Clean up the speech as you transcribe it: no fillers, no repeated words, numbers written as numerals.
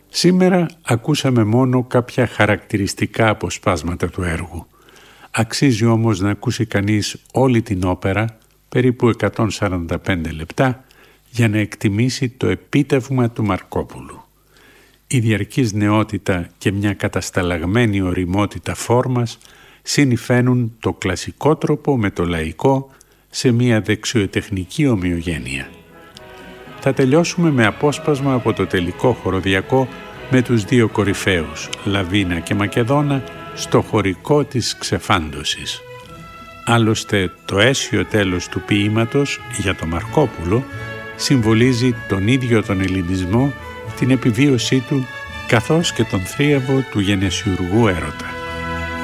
Σήμερα ακούσαμε μόνο κάποια χαρακτηριστικά αποσπάσματα του έργου. Αξίζει όμως να ακούσει κανείς όλη την όπερα, περίπου 145 λεπτά, για να εκτιμήσει το επίτευγμα του Μαρκόπουλου. Η διαρκής νεότητα και μια κατασταλαγμένη ωριμότητα φόρμας συνυφαίνουν το κλασικό τρόπο με το λαϊκό σε μια δεξιοτεχνική ομοιογένεια. Θα τελειώσουμε με απόσπασμα από το τελικό χοροδιακό με τους δύο κορυφαίους, Λαβίνα και Μακεδόνα, στο χωρικό της Ξεφάντωσης. Άλλωστε το αίσιο τέλος του ποίηματος για το Μαρκόπουλο συμβολίζει τον ίδιο τον ελληνισμό, την επιβίωσή του καθώς και τον θρίαβο του γενεσιουργού έρωτα.